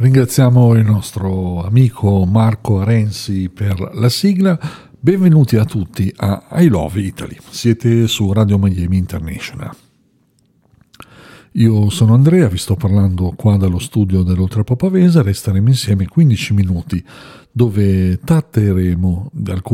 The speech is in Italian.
Ringraziamo il nostro amico Marco Renzi per la sigla. Benvenuti a tutti a I Love Italy. Siete su Radio Miami International. Io sono Andrea, vi sto parlando qua dallo studio dell'Oltrepò Pavese. Resteremo insieme 15 minuti dove tratteremo di alcuni